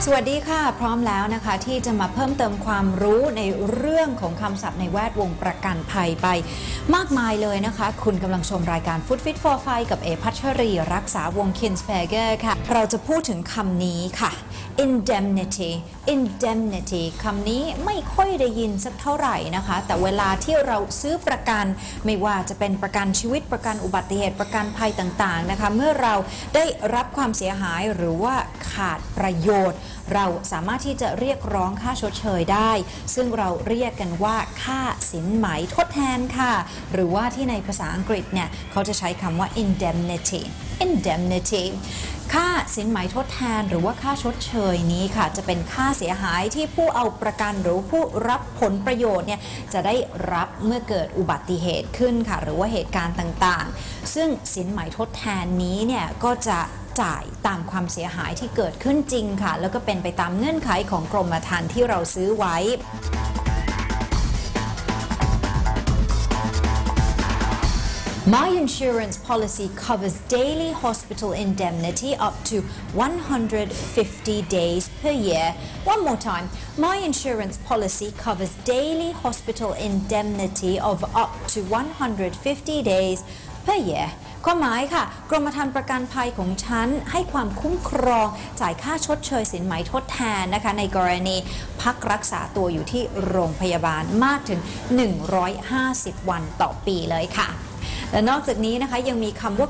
วัสดีค่ะพร้อมแล้วนะคะที่จะมาเพิ่มเติมความรู้ในเรื่องของคำศัพท์ในแวดวงประกันภัยไปมากมายเลยนะคะคุณกำลังชมรายการ Food Fit for Fight กับเอพัชรีรักษาวง Kinsberger ค่ะเราจะพูดถึงคำนี้ค่ะ indemnity คำนี้ไม่ค่อยได้ยินสักเท่าไหร่นะคะแต่เวลาที่เราซื้อประกันไม่ว่าจะเป็นประกันชีวิตประกันอุบัติเหตุประกันภัยต่างๆนะคะเมื่อเราได้รับความเสียหายหรือว่าขาดประโยชน์เราสามารถที่จะเรียกร้องค่าชดเชยได้ซึ่งเราเรียกกันว่าค่าสินไหมทดแทนค่ะหรือว่าที่ในภาษาอังกฤษเนี่ยเขาจะใช้คำว่า indemnity ค่าสินไหมทดแทนหรือว่าค่าชดเชยนี้ค่ะจะเป็นค่าเสียหายที่ผู้เอาประกันหรือผู้รับผลประโยชน์เนี่ยจะได้รับเมื่อเกิดอุบัติเหตุขึ้นค่ะหรือว่าเหตุการณ์ต่างๆซึ่งสินไหมทดแทนนี้เนี่ยก็จะจ่ายตามความเสียหายที่เกิดขึ้นจริงค่ะแล้วก็เป็นไปตามเงื่อนไขของกรมธรรม์ที่เราซื้อไว้ My insurance policy covers daily hospital indemnity up to 150 days per year. One more time. My insurance policy covers daily hospital indemnity of up to 150 days per year. ความหมายค่ะกรมธรรม์ประกันภัยของฉันให้ความคุ้มครองจ่ายค่าชดเชยสินไหมทดแทนนะคะในกรณีพักรักษาตัวอยู่ที่โรงพยาบาลมากถึง150วันต่อปีเลยค่ะและนอกจากนี้นะคะยังมีคำว่า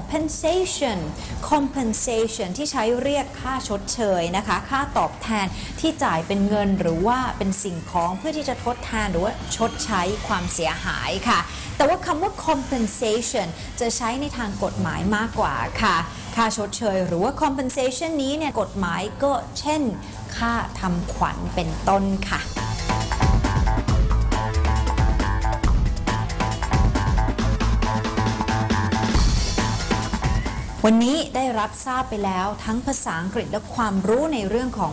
compensation ที่ใช้เรียกค่าชดเชยนะคะค่าตอบแทนที่จ่ายเป็นเงินหรือว่าเป็นสิ่งของเพื่อที่จะทดแทนหรือว่าชดใช้ความเสียหายค่ะแต่ว่าคำว่า compensation จะใช้ในทางกฎหมายมากกว่าค่ะค่าชดเชยหรือว่า compensation นี้เนี่ยกฎหมายก็เช่นค่าทำขวัญเป็นต้นค่ะวันนี้ได้รับทราบไปแล้วทั้งภาษาอังกฤษและความรู้ในเรื่องของ